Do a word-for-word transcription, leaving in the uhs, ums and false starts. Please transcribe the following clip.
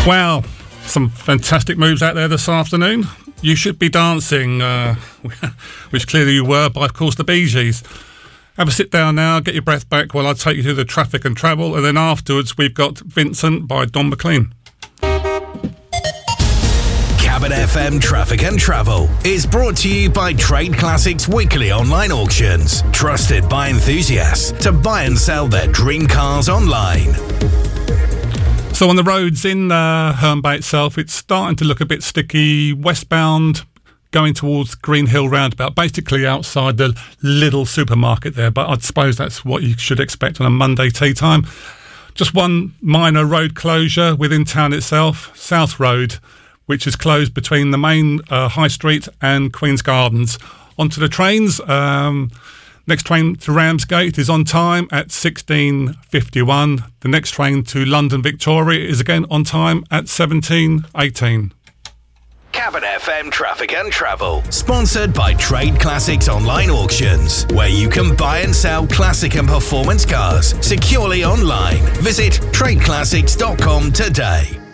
Wow, some fantastic moves out there this afternoon. You Should Be Dancing, uh, which clearly you were, by, of course, the Bee Gees. Have a sit down now, get your breath back while I take you through the traffic and travel, and then afterwards we've got Vincent by Don McLean. Cabin F M Traffic and Travel is brought to you by Trade Classics Weekly Online Auctions, trusted by enthusiasts to buy and sell their dream cars online. So on the roads in uh, Herne Bay itself, it's starting to look a bit sticky, westbound, going towards Green Hill roundabout, basically outside the little supermarket there, but I suppose that's what you should expect on a Monday tea time. Just one minor road closure within town itself, South Road, which is closed between the main uh, High Street and Queen's Gardens. Onto the trains, um, next train to Ramsgate is on time at sixteen fifty-one. The next train to London Victoria is again on time at seventeen eighteen. Cabin F M Traffic and Travel, sponsored by Trade Classics Online Auctions, where you can buy and sell classic and performance cars securely online. Visit trade classics dot com today.